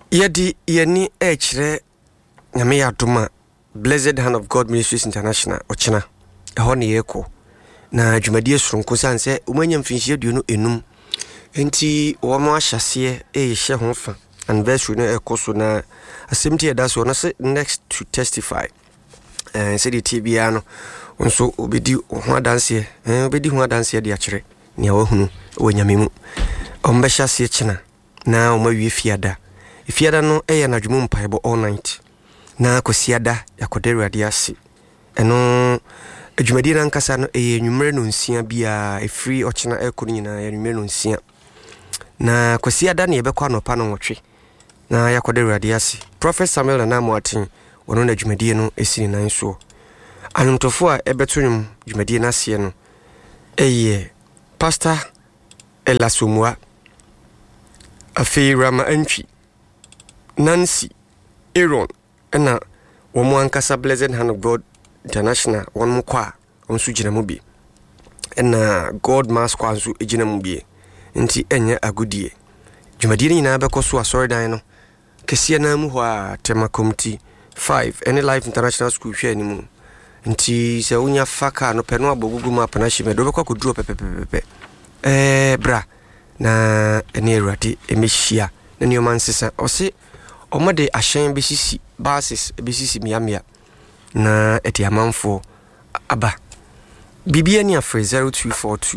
Yedi yeni echre nyame yadoma Blessed Hand of God Ministries International ochina eho ne yeko na adwumadie soronko sanse umanya mfinhie duonu enum enti wo mo ahyase ehye ho fa anniversary no ekoso na asemti edaso no se next to testify say the TBA no nso obedi ho adanse obedi ho adanse de akere ne wahunu wanyame mu ombɛhyase china na omawie fiada no na adwumu mpaebo all night na kosiada yakodere ase eno adwumadi na nkasa no enwumere no nsia bia free ochina ekoro nyina enwumere no nsia na kosiada na yebekwa anopa no nwotwe na yakodere ase Prophet Samuel na Moatin wono na adwumadi no esini nan so anumtofo a ebetonwum adwumadi na ase no Pastor Elasomua Afi Rama Antwi Nancy Aaron na womo ankasa Blessed Hand of God International won kwa onsu gina mu bi na God Mass kwa nsu gina mu bi nti enya agudie dwumadi ni na bekoso asoridan no kese na mu ho a tema committee 5 any life international school hwe ani mu nti se unya faka no peno abogugu ma partnership do bekwa koduro pepepepe bra na ene erade emehia na ne omansesa ose omode ahyen besisi basis besisi miamia na eti amanfo aba bibia ni afre 0242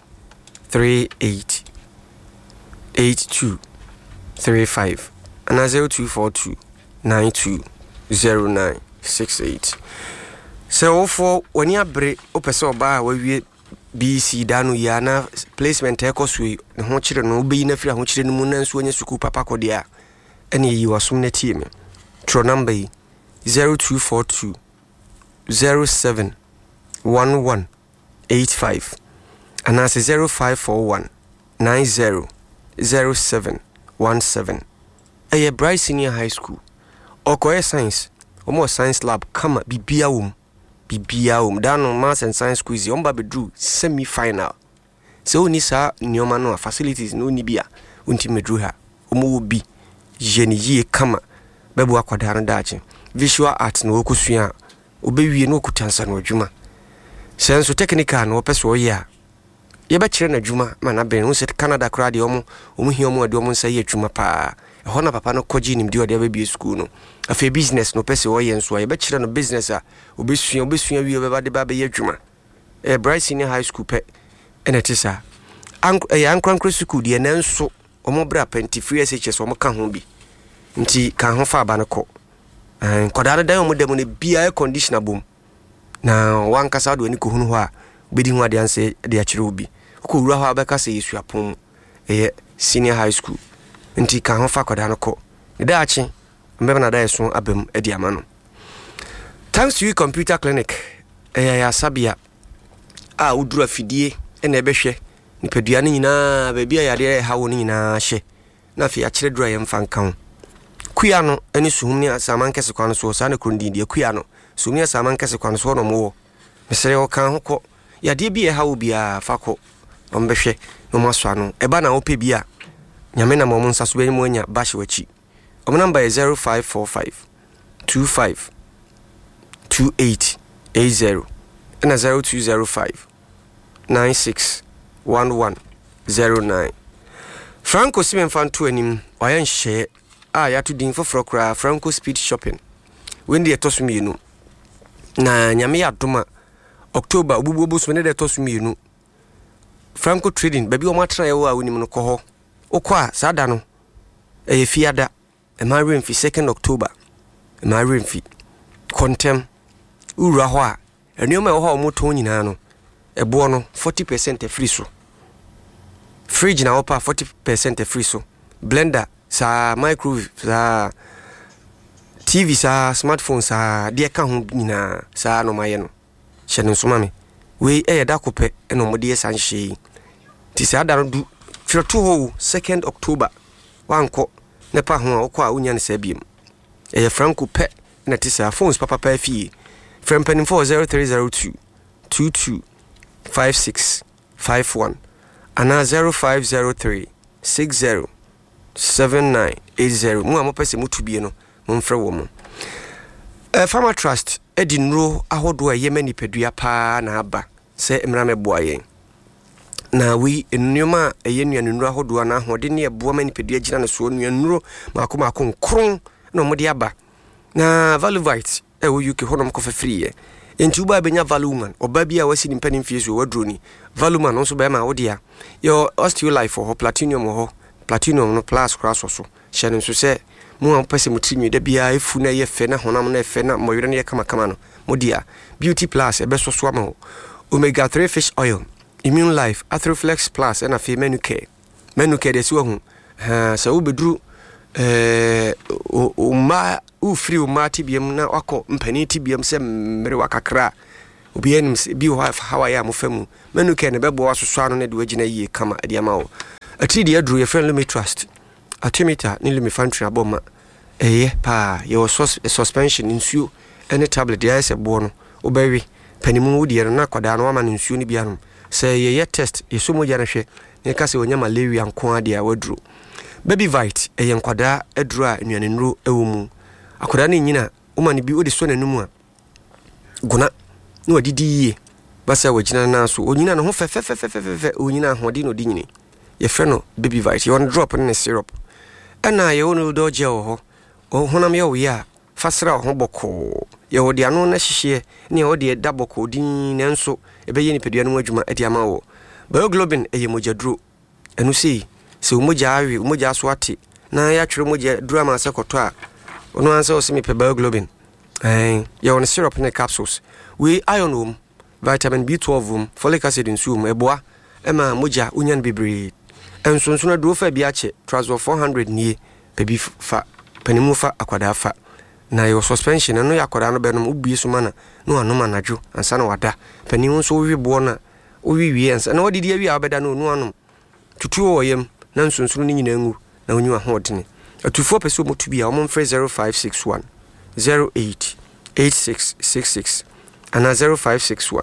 38 8235 ana 0242 920968 so for when you abre opese oba wawie BC danu ya na placement ekosui ne ho kire no obeyi na fira ho kire no mu na nso onye suku papa kodia ene yi wasum na tie me tro number 0242 07 1185 ana 0541 90 0717 Bright Senior High School okoye science omo science lab kama bibia dano maths and science quiz omba bedru semi final so ni sa nyoma no facilities no ni bia unti medru ha omo bi jeni kama bebu akwada no dache visual art no okosua obewie no okutansa no adwuma senso technical no opeso ya ye be kire na adwuma mana ben wo set Canada crowd omo hi omo ade omo nsa ye adwuma pa hona papa no koji nim di ode abia school no afa business no pese wo ye nso ye be kire no business a obesua wi obeba de ba be adwuma Bright Senior High School pe enetisa ankrankro school de na nso omo bra penti free SHS omo ka ho bi nti kan ho fa ba no ko kodare dan omo dem ne bia air conditioner bom na wankasa do ani ko hunu ho a bedi ho ade anse de akire obi ko wura ho abeka se yesu apom Senior High School nti kan ho fa kodare ko da achi mbeba na da yeso abam edi amano thanks to you computer clinic ya sabia udura fidie ena ebehwe nipadua ne nyina ba bia yade hawo ne nyina hye na fi akire dura ye mfa nkan kuya no eni suhum ne asaman kese kwan so sa ne krondindie kuya no suhum ne asaman kese kwan so no mo mesere o kan ho ko yade bia hawo bia fa ko ombehwe no maswa no eba na ope bia nyame na mo nsa so be mo nya bash wachi o number is 0545 25 2880 and 0205 96 1109 Franco Simen Fanto anim wayan hye ya to din for kra Franco Speed Shopping when the etosumienu na nyame adoma October obububu so ne de etosumienu Franco Trading baby o matra ye wa wonim no koho okwa sada no fiada Marine fi 2nd October Marine fi contem ura ho a enioma ho moto nyina no ebo no 40% free so fridge na opa 40% free so blender sa microwave sa TV sa smartphone sa de ka ho nyina sa no maye no hye nso mame we da kope eno mode sanhye ti sa da no du fioto ho 2nd October wanko ne pa ho okwa unya ne sabiem Franco pe na ti sa phones papa pa fie from penning 0302 22 56 51 and 0503 60 7980 mu amopese mutubie no momfrɛ wo mo Farmer Trust edinro ahodo yemani pedua pa na aba se emra meboa yen na we enuma eyenuanuru ahodo na ahode ne eboa mani pedua gina no so nuanuro makoma konkron na omode aba na Valuvite wo UK honom ko free enti uba benya Valuman oba bia wasi ni mpani mfie so wadroni Valuman nso be ma wode ya yo Osteolife ho Platinum ho Platinum no plus cross so hye nso se mu ampese mutrinwi da bia efu na ye fe na honam na fe na moyere na ye kama no modia Beauty Plus ebeso so ama Omega 3 fish oil Immune Life Athroflex Plus na fe Menu Care de so hu ha se wo bedru uma ufri uma tibiam na wako mpani tibiam se mere wakakra obi enim bi how ya mofamu Menu Care ne bebo wasoso ano na de wagina yie kama ade ama wo ati de adru ye friend me trust Atimita ni limi fantry aboma pa your suspension insuo any tablet ya ese bo no obawi panimu wodi na kwada no ama insuo ni bia no say ye test yeso mo jana hwe ne ka se onya malaria nko ade a wadru Baby Vite nkwada adru a nnuanenro ewumu akwada ne nyina uma ne bi odi so nanum a guna no adidi yie basa wagina na so onyina no ho fe onyina hodi no di nyini ye frɛ no Baby Vite you want drop in syrup ana ye wonu do je ho honam ye wo ya fasra ho boko ye wo de ano na hyehye ne wo de da boko din nanso ebeye ni pedua no adwuma ade ama wo bioglobin eye mojaduro enu sei se umoja awi umoja so ate na ya twere moja duro ama se koto a ono anse o se me pe bioglobin ye won syrup ne capsules we iron vitamin B12 folic acid insum eboa ema moja unyan bebre enso na do fa bia che trouser 400 nie baby fa panimu fa akwada fa na your suspension no yakwada no benom ubie so mana no anoma najo ansa na wada panimu so wi bo na owiwie ansa na odidi awi abeda no no anom tutuo oyem na nsonso ni nyina ngu na onyu ahodene atufo pese omotu bia omon frɛ 0561 088666 ana 0561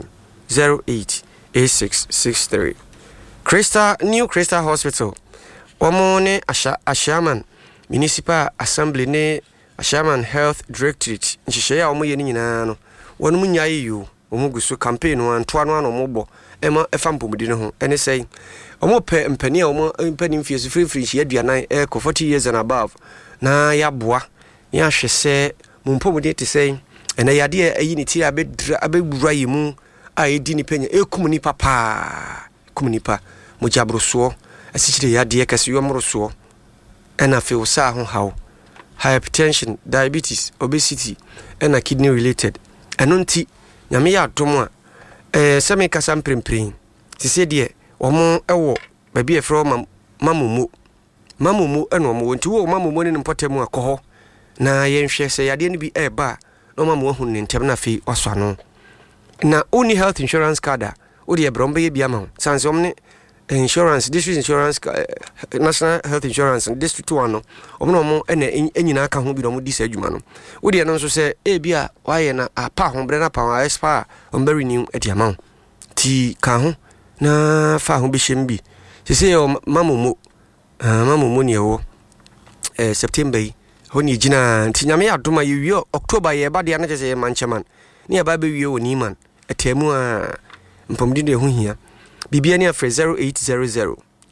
088663 New Crystal Hospital Omone Ashaman Municipal Assembly ne Ashaman Health Directorate nhihye ya omoye ni nyina no wonu munyaye yu omuguso campaign no anto ano omobo ema efa mpomudi ne ho ene sei omope mpani a mpani mfiesu free hye aduanan ko 40 years and above na ya boa ya hwese mumpomudi te sei ene yade ayi ni ti abegura yimu a edi ni penya ekum papa komunipa mojabroso asichire yade kase yomroso ena fe usa ho hawo hypertension diabetes obesity ena kidney related eno nti nyame ya adom a semi kasa mprempren sise de omo ewo ba bi efro mamumu eno omo nti wo mamumu ne mpotemu akoho na yenhwe se yade ne bi eba no mamu hu ne ntem na fe waso ano na only health insurance card odi ebrombe ye bia ma sanse omne insurance district insurance national health insurance district one no omo ena enyina aka ho bi no mo di sa adwuma no odi eno nso se e bia waye na apa ho bre na pa expire on very new etiama ti ka ho na fa ho bi shembi sese yo mamumu ne wo September yi ho ni gina nti nyame adoma ye wi October ye ba de na je mancheman ne ba be wi woni man etemu a mpomdi de ho hia bibia ni afre 0800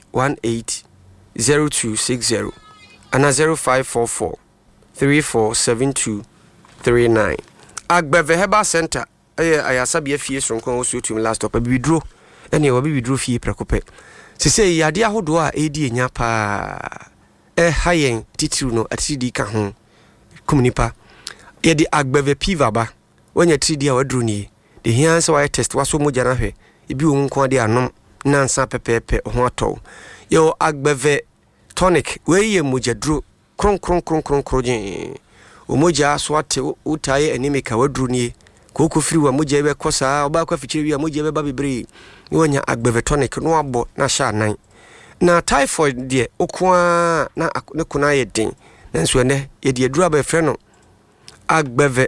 180260 ana 0544 347239 Agbeve Herbal Center ayasa bia fie sonkon osu tum last stop bibidro ene wo bibidro fie prekope sese yade ahodo a edi enya pa hayen titiru no atidi ka ho komunipa yede Agbeve piva ba wonya tridi a wadru ni de hianse wa test waso moja na hwe ebi wo nko ade anom nansa pepepe ho ato yo Agbeve tonic we ye mojadro kron o moja so ate utaye anemika wadru ni koko firi wa moja be kosa oba kwa fichiri wi moja be ba bebre ni wonya Agbeve tonic no abo na sha nan na typhoid de okwa na ne kuna ye den nanso ene ye de adura ba frɛ no Agbeve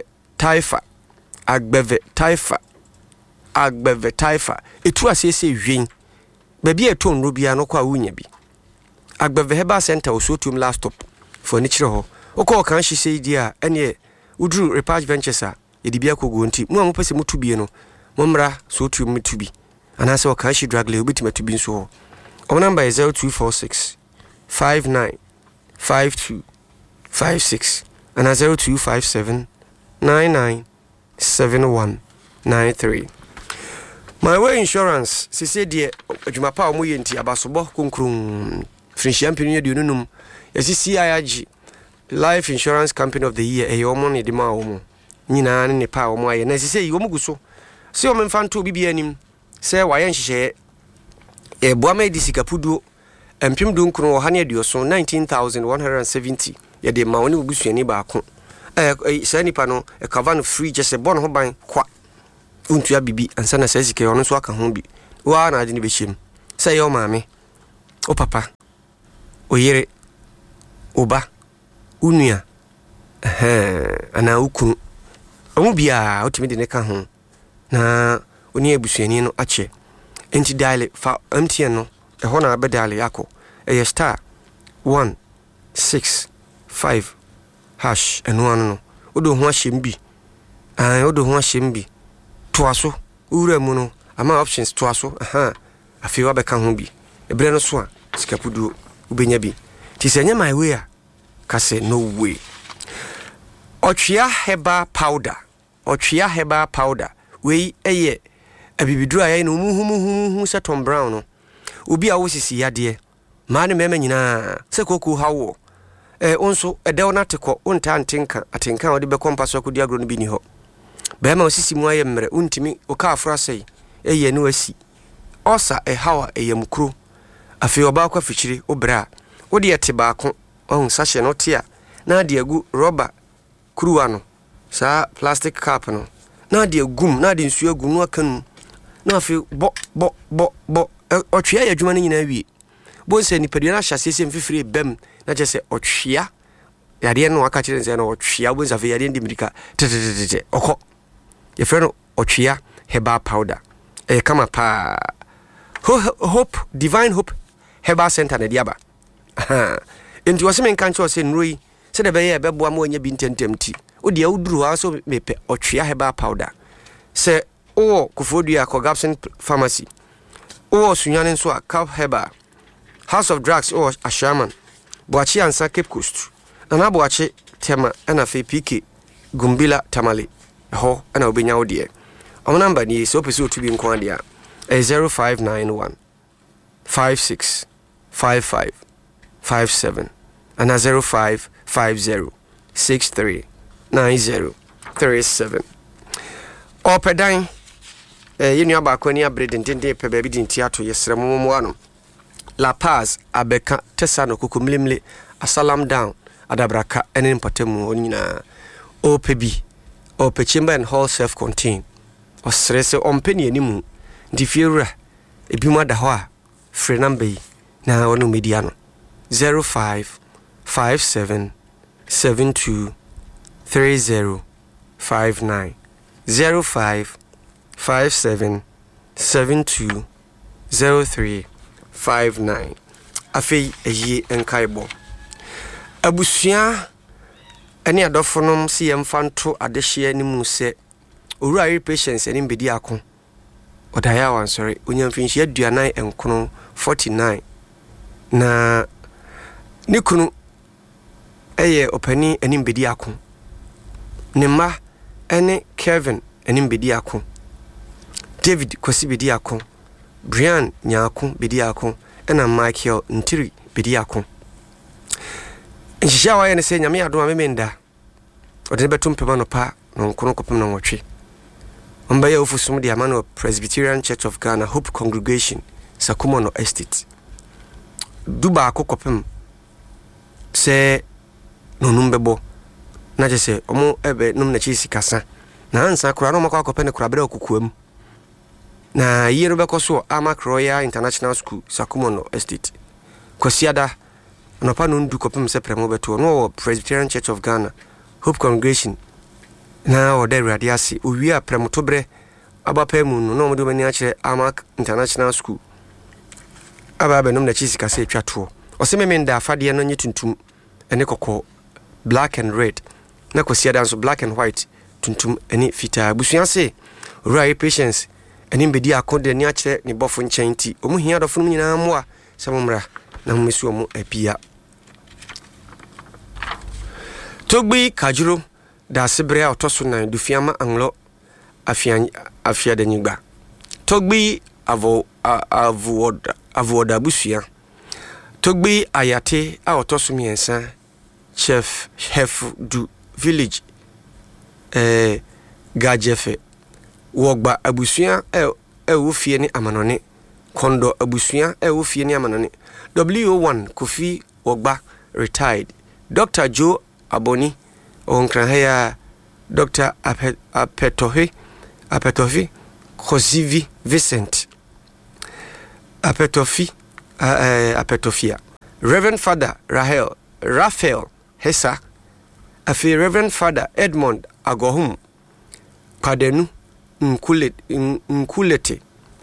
taifa etu asese hwen ba bia eto nro bia no kwa wunya bi Agbe Herbal Center osotum last stop for nichire ho. Okọ kan hye dia ene udru Repatch Ventures a yedi bia kogo nti mu amopese mutubie no momra sotum mutubi anase okan hye drug le obetima tubi nso ho. Our number is 0246 59 52 56 and 0257 99 71 93. My way insurance, she said, dear, Jumapa Muyenti Abasobo Kunkrum, French Champion Dunum, as CIG Life Insurance Company of the Year, a woman in the Mao, Nina and the Power Moy, and as you say, Yomuguso. So I'm fan to BBN, say, why and she a Boame Disikapudu, and Pim Dunkro, Hania Dioso, 19,170, yet the Mauni Busiani Bako. Sani pano a cavan free just a bon hobine qua untua bibi and sana says ke ono so aka ho bi wa na ade ne behiem say yo maame o papa o yere oba unua ana ukunu omu bia otimi de ne ka ho na oni abusuani no ache enti dial fa MTN no e ho na abedale yako e star 165 hash and one no odo ho ahyem bi odo ho ahyem bi toaso ura mu no ama options toaso afi wa beka ho bi ebre no so a sikapudu ubenya bi ti se nya my way a ka se no way. Otwea Herbal powder we eye abibiduru aye no muhumuhu se Tom Brown no obi a wo sisi yade ma ne mema nyina se koku hawo onso edew na tekọ onta atenka odi be kompa so akodi agro no bi ni ho be ma osisi mu aye mmere untimi oka afra sei eye no asi osa hawa eyamkro afi oba akwa fichiri obra odi ete baako on sachet no tia na de agu rubber kruwa no sa plastic cup no na de agum na de nsu agu no akanu na afi bo otwea ya adwuma no nyina wie bo se ni pedua na hyase mfifiri bem na jese otwea yade no aka kire nse na otwea bo nsafe yade ndi midika tete okọ ye freno otwea Herbal powder kama pa Hope Divine Hope Herbal Center na diaba enti waseme nkanche o se nroi se de be ye beboa ma onya bi ntentemti odi awuduru ha so mepe otwea Herbal powder se o kufodua ko Gapson Pharmacy o sunyane nso a Cap Herbal House of Drugs or Ashaman Boachi ansa Cape Coast na Boachi tema na fe PK Gumbila Tamale ho na obenya odie o number ni so pese to bi nko ade 0591 56 55 57 and 0550 63 90 37 opedan yenu abako ni abrede ndende pe baby din tiato yesremo ano La Paz abeka tesano kukumlimle asalam down adabraka ene mpatemu onyina opebi opechimba and hall self contain osrese ompeni animu ndifiura ebima da ho a free number na onu mediano 05 57 72 30 59 05 57 72 03 59 afei eyi enkaibo abusua ene adofonom si yemfanto adehye animu se owura patience ene mbedi akon odaya wansori onyamfinhye aduanan enkono 49 na nikunu eye opani ene mbedi akon nema ene Kevin ene mbedi akon David Kwasi bedi akon Brian Nyako bedi akon ena Michael Ntiri bedi akon Njishawa yene se nyame adoma memenda ode betum pema no pa no nkono kopem na nwotwe omba ya ofusum de amano Presbyterian Church of Ghana Hope Congregation Sakumono Estate duba akokopem se no numbebo na je se omo ebe num na chisi kasa na ansa kura no makwa akopene kura bere okukuam na yero bekoso Amak Royal International School Sakumono Estate Kosiada no pa no ndu kopem se premo beto no Presbyterian Church of Ghana Hope Congregation na ode radiasi owi premo tobre abapemu no mo do mani a kire Amak International School aba be no na chisi kasa etwato ɔse me nda afade no nye tuntum ene kokɔ black and red na kwasi ada nso black and white tuntum ene fitaa busua se owura patience ene mbedi akode ni akyerɛ ne bɔfo nkyɛn ti omu hia dɔfo no nyinaa moa sɛ momra na momesu omu apia Togbi Kajuro da sebre a ɔtɔ so nan dufiama anglo afia da nyigba Togbi avoda busua Togbi ayate a ɔtɔ so miɛnsa chef du village gajefe wogba abusua wo fie ni amanone kondo abusua wo fie ni amanone WO1 Kofi wogba retired Dr. Joe Aboni onkranhaya Dr. Apetofi Kosivi Vincent Apetofia Reverend Father Raphael Hesa afi Reverend Father Edmond Agohum Padenu Nkulete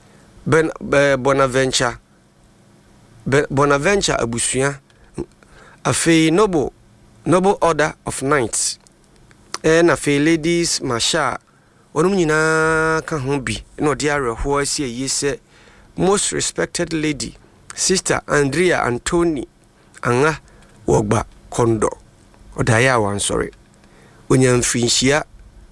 Bonaventure abusua afi Noble Order of Knights na afi Ladies Masha onum nyina ka ho bi na odi areho asi ayise most respected lady Sister Andrea Anthony anga wogba kondo odaya wan sorry onyamfinhia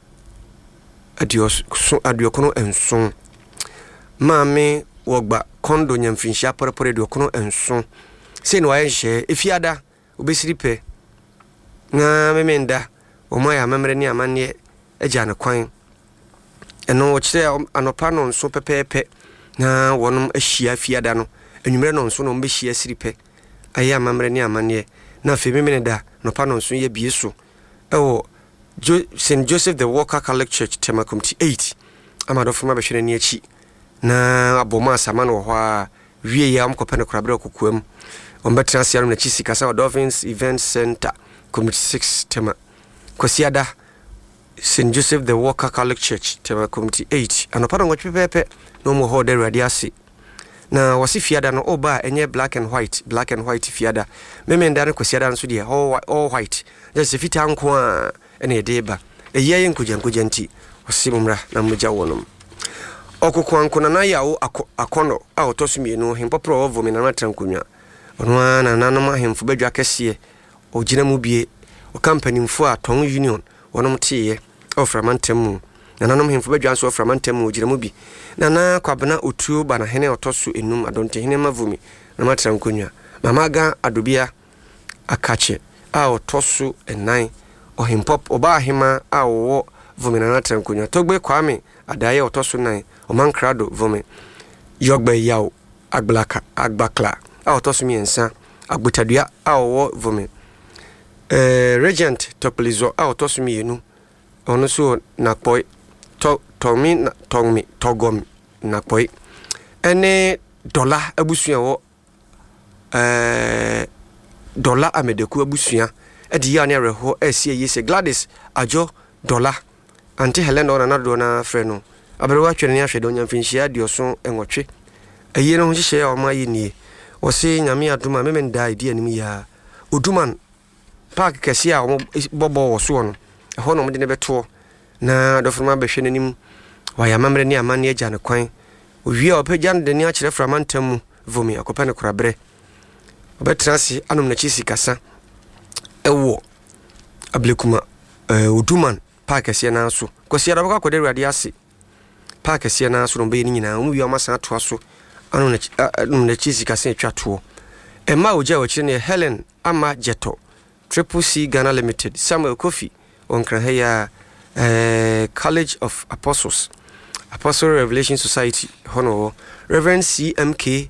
adiokono enson maame wogba kondo nyamfinhia porepore adiokono enson se no ayehye efiada obesiripe na memenda omaya memre ni amane agya ne kwan eno ochire anopa no nso pepepe na wonum ahia fiada no enwumre no nso no mbehia siripe aya mamre ni amane na fe memenda no pa no nso ye bieso ewo St. Joseph the Walker Catholic Church Temakomti 8 amadofo ma behwere ni achi na aboma asama no ho a wie ya amkope ne korabre kokoam ombetra siarum na chisi kasa Dolphins Event Center Committee 6 tema kwasiada St. Joseph the Walker Catholic Church Temakomti 8 anopa no pepepe no mo ho de radiasi na wasi fiada no oba enye black and white fiada memenda ne kwasiada nso de all white just fita nko a ene deba eyiye nkuja nti osimumra na mugya wonum okukwanko na yawo akono a otosumienu hempopro ovo me na matrankunwa ono na nanom ahemfo badwa kese ogina mu bie o company mfo a ton union wonom tiye oframantem na nanom hemfo badwa so oframantem ogina mu bi na kwabena otuo ba na hene otoso enum adonte hene mavumi na matrankunwa mamaga adobia akache a otoso enan ohimpop oba ahima a wo vumi na matrankunwa Togbe Kwame adaye otoso nan omankrado vumi yogbe yawo agbakla a otoso miensa agbutadua a wo vumi Regent Toplizo a otoso mienu ono so nakpoi togom nakpoi ene dollar abusua wo dollar amedeku abusua edi ya ne reho esie yese Gladys ajo dollar anti Helena ona do na frɛ no aberewa twene ne ahwɛ do nyamfinhia dioso enwotwe ayi no hihye ya oma yi nie wose nyame adoma memenda idi anim ya oduman park kɛse a bobo wo so no ɛhɔ no mde ne beto na dofroma behwɛ nanim waya mamre ne amane agya ne kwan owie opagya ne ne akyerɛ framantam mu vomi akɔpɛ ne korabre obetrase anom na chisi kasa ewo ablekuma oduman park kɛse na so kwasi arabaka kɔde radi ase park kɛse na so no be ni nyina mu wi amasa to aso anom na chisi kasa atwa to emma ogya wɔkyerɛ ne Helen Ama Jeto Triple C Ghana Limited Samuel Kofi Onkrahaya College of Apostles Apostle Revelation Society hono Reverend CMK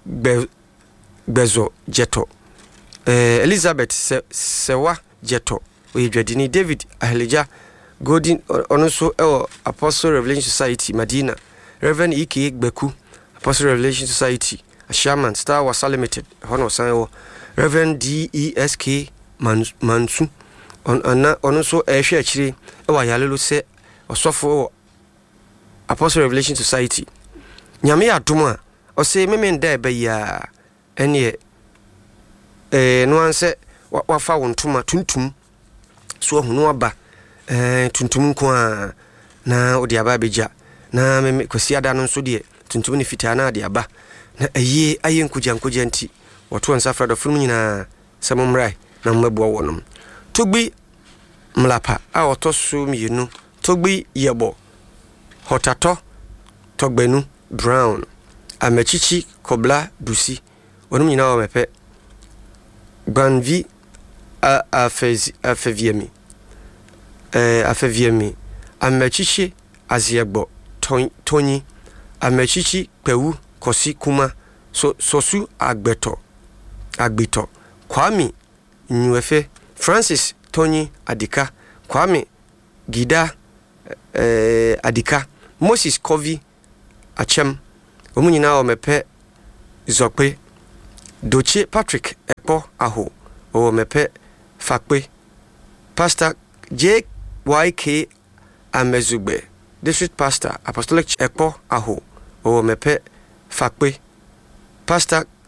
Bezo Jeto Elizabeth Sewa Jeto Oyedwadini David Ahleja Godin onoso Apostle Revelation Society Madina Reverend EK Gbeku Apostle Revelation Society Ashaman Star Wasa Limited hono sanwo Reverend DESK Mansu onoso ehwe akire ewa yalelo se osofo Apostle Revelation Society nyame adom a ose memenda ebe ya ene no anse wafa wo ntoma tuntum so hunu aba tuntum nko a na odi aba beja na me kwasi ada no nso de tuntum ne fitaa na de aba na aye nkuja nti woto nsafra do funu nyina samomrai na mmabuo wonom togbi mlapa a otoso mienu togbi yebo hotato togbenu brown amechichi kobla dusi wonom nyina wo mepe gbanvi afeviemi amechichi aziegbo tonyi amechichi pewu kosi kuma sosu agbeto Kwame Nyuefe Francis Tonyi Adika Kwame Gida Adika Moses Kovi Achem omunyina o mepe Zokpe Doche Patrick Epo Aho o mepe Fakpe Pastor JYK Amezugbe District Pastor Apostolic Epo Aho o mepe Fakpe Pastor